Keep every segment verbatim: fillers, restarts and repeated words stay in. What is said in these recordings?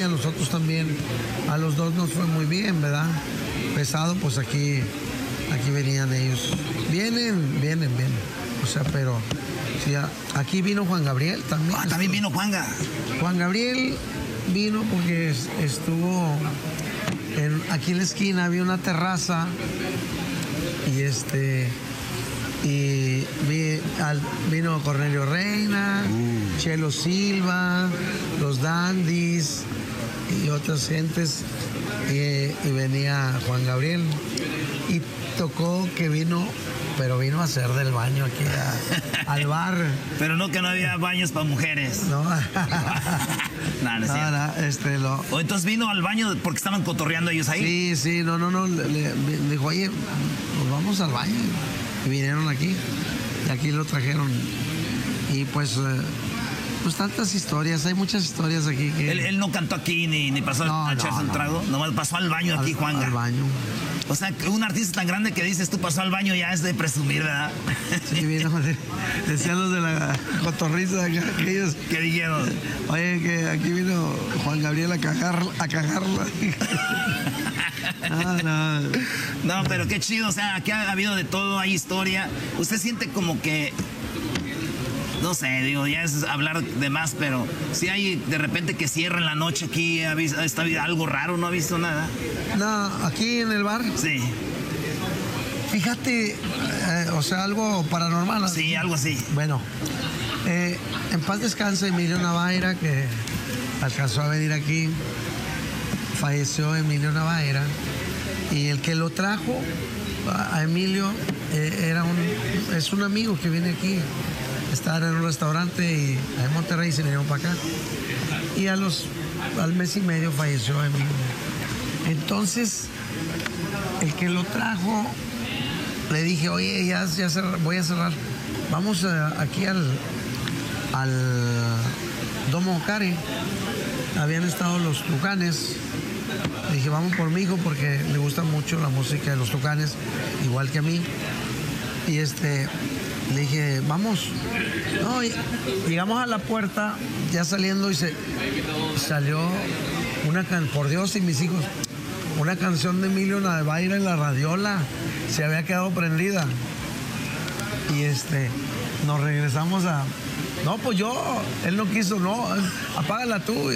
a nosotros también, a los dos nos fue muy bien, ¿verdad? Pesado, pues aquí, aquí venían ellos. Vienen, vienen, vienen. O sea, pero sí, aquí vino Juan Gabriel también. Ah, también vino Juanga. Juan Gabriel vino porque estuvo en, aquí en la esquina, había una terraza y este y vi, al, vino Cornelio Reina, uh. Chelo Silva, los Dandys y otras gentes y, y venía Juan Gabriel y tocó que vino, pero vino a hacer del baño aquí a, al bar. Pero no que no había baños para mujeres. No. no, no, es no, no, este, lo... O entonces vino al baño porque estaban cotorreando ellos ahí. Sí, sí, no, no, no. Le, le, le dijo, oye, pues vamos al baño. Y vinieron aquí. Y aquí lo trajeron. Y pues, eh, pues tantas historias. Hay muchas historias aquí. Que... Él, él no cantó aquí ni, ni pasó no, a no, echarse un no. trago. Nomás pasó al baño aquí, al, Juanga. Al baño. O sea, un artista tan grande que dices tú pasó al baño ya es de presumir, ¿verdad? Sí, vino, decían los de la cotorriza que ellos... ¿Qué dijeron? Oye, que aquí vino Juan Gabriel a cagar, a cagarla. No, no. No, pero qué chido, o sea, aquí ha habido de todo, hay historia. Usted siente como que... No sé, digo, ya es hablar de más, pero si hay de repente que cierra en la noche aquí, ¿ha visto, está algo raro? ¿No ha visto nada? No, aquí en el bar. Sí. Fíjate, eh, o sea, algo paranormal, ¿no? Sí, algo así. Bueno, eh, en paz descanse Emilio Navaira, que alcanzó a venir aquí. Falleció Emilio Navaira. Y el que lo trajo a Emilio eh, era un, es un amigo que viene aquí. Estaba en un restaurante y, en Monterrey, se vinieron para acá. Y a los, al mes y medio falleció Emilio. Entonces, el que lo trajo, le dije, oye, ya, ya cerrar, voy a cerrar. Vamos a, aquí al, al Domo Cari. Habían estado los Tucanes. Le dije, vamos por mi hijo porque le gusta mucho la música de los Tucanes, igual que a mí. Y este... Le dije, vamos. No, y llegamos a la puerta, ya saliendo, y se salió una canción, por Dios y mis hijos, una canción de Emilio Navaira en la radiola. Se había quedado prendida. Y este, nos regresamos a... No, pues yo, él no quiso, no, apágala tú.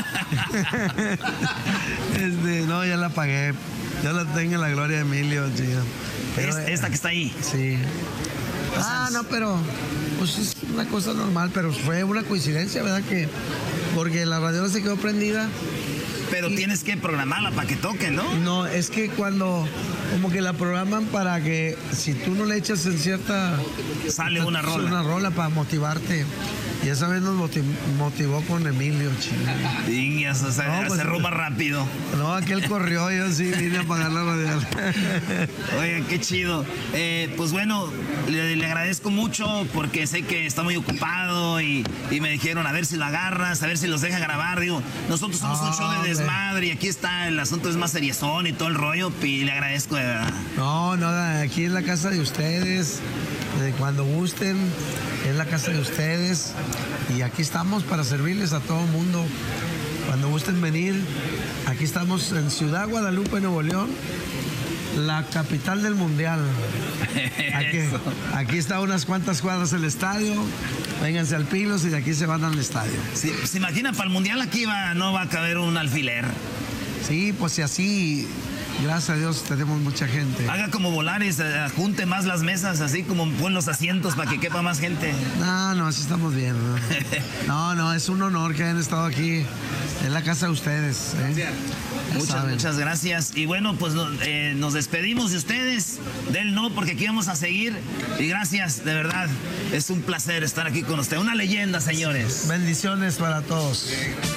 este, no, ya la apagué. Ya la tengo en la gloria de Emilio, chido. Pero, ¿Esta que está ahí? Sí. Ah, no, pero pues es una cosa normal, pero fue una coincidencia, ¿verdad? Que porque la radiola se quedó prendida. Pero y, tienes que programarla para que toque, ¿no? No, es que cuando como que la programan para que si tú no le echas en cierta... Sale una rola. Una rola para motivarte. Y esa vez nos motivó con Emilio, chido. Niñas, o sea, no, pues, se roba rápido. No, aquel corrió, yo sí vine a pagar la radial. Oye, qué chido. Eh, pues bueno, le, le agradezco mucho porque sé que está muy ocupado y, y me dijeron a ver si lo agarras, a ver si los deja grabar. Digo, nosotros somos oh, un show de desmadre y aquí está, el asunto es más seriezón y todo el rollo, y le agradezco de verdad. No, no, aquí es la casa de ustedes, de cuando gusten. Es la casa de ustedes y aquí estamos para servirles a todo el mundo. Cuando gusten venir, aquí estamos en Ciudad Guadalupe, Nuevo León, la capital del mundial. Aquí, aquí está unas cuantas cuadras el estadio. Vénganse al Pilos y de aquí se van al estadio. Sí, se imagina, para el mundial aquí va, no va a caber un alfiler. Sí, pues si así... Gracias a Dios tenemos mucha gente. Haga como Volaris, eh, junte más las mesas, así como pon los asientos para que quepa más gente. No, no, así estamos bien. No, no, no es un honor que hayan estado aquí. Es la casa de ustedes. ¿eh? Muchas, muchas gracias. Y bueno, pues eh, nos despedimos de ustedes. Del no, porque aquí vamos a seguir. Y gracias, de verdad. Es un placer estar aquí con usted. Una leyenda, señores. Bendiciones para todos.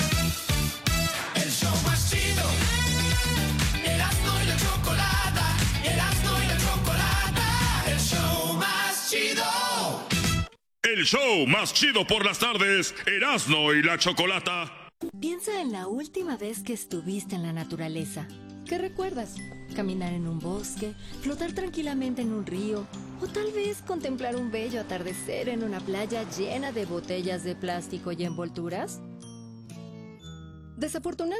El show más chido por las tardes, Erasmo y la Chocolata. Piensa en la última vez que estuviste en la naturaleza. ¿Qué recuerdas? ¿Caminar en un bosque? ¿Flotar tranquilamente en un río? ¿O tal vez contemplar un bello atardecer en una playa llena de botellas de plástico y envolturas? Desafortunadamente,